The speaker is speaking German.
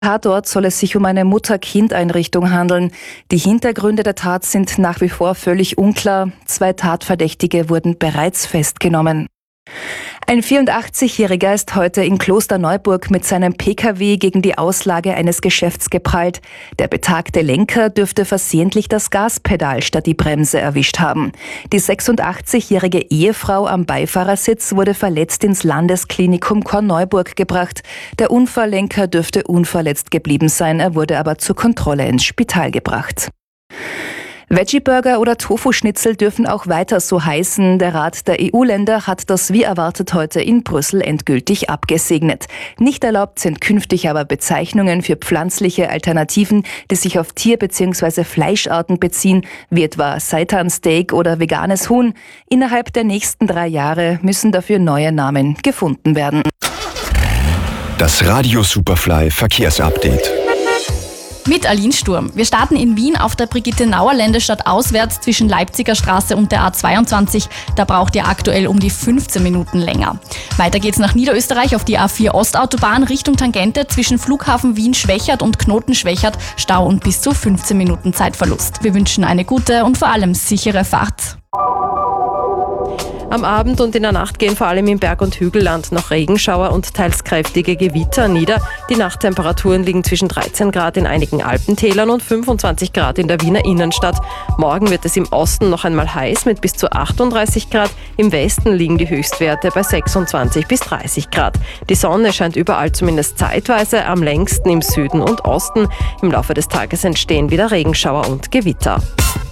Tatort soll es sich um eine Mutter-Kind-Einrichtung handeln. Die Hintergründe der Tat sind nach wie vor völlig unklar. 2 Tatverdächtige wurden bereits festgenommen. Ein 84-Jähriger ist heute in Klosterneuburg mit seinem Pkw gegen die Auslage eines Geschäfts geprallt. Der betagte Lenker dürfte versehentlich das Gaspedal statt die Bremse erwischt haben. Die 86-jährige Ehefrau am Beifahrersitz wurde verletzt ins Landesklinikum Korneuburg gebracht. Der Unfalllenker dürfte unverletzt geblieben sein, er wurde aber zur Kontrolle ins Spital gebracht. Veggie-Burger oder Tofu-Schnitzel dürfen auch weiter so heißen. Der Rat der EU-Länder hat das wie erwartet heute in Brüssel endgültig abgesegnet. Nicht erlaubt sind künftig aber Bezeichnungen für pflanzliche Alternativen, die sich auf Tier- bzw. Fleischarten beziehen, wie etwa Seitansteak oder veganes Huhn. Innerhalb der nächsten 3 Jahre müssen dafür neue Namen gefunden werden. Das Radio Superfly Verkehrsupdate. Mit Aline Sturm. Wir starten in Wien auf der Brigitte-Nauer-Ländestadt auswärts zwischen Leipziger Straße und der A22. Da braucht ihr aktuell um die 15 Minuten länger. Weiter geht's nach Niederösterreich auf die A4 Ostautobahn Richtung Tangente zwischen Flughafen Wien-Schwächert und Knoten-Schwächert. Stau und bis zu 15 Minuten Zeitverlust. Wir wünschen eine gute und vor allem sichere Fahrt. Am Abend und in der Nacht gehen vor allem im Berg- und Hügelland noch Regenschauer und teils kräftige Gewitter nieder. Die Nachttemperaturen liegen zwischen 13 Grad in einigen Alpentälern und 25 Grad in der Wiener Innenstadt. Morgen wird es im Osten noch einmal heiß mit bis zu 38 Grad. Im Westen liegen die Höchstwerte bei 26 bis 30 Grad. Die Sonne scheint überall zumindest zeitweise, am längsten im Süden und Osten. Im Laufe des Tages entstehen wieder Regenschauer und Gewitter.